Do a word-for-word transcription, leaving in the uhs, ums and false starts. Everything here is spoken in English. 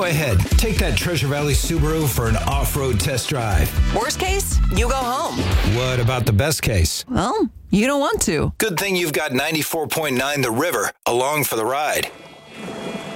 Go ahead, take that Treasure Valley Subaru for an off-road test drive. Worst case, you go home. What about the best case? Well, you don't want to. Good thing you've got ninety-four point nine The River along for the ride.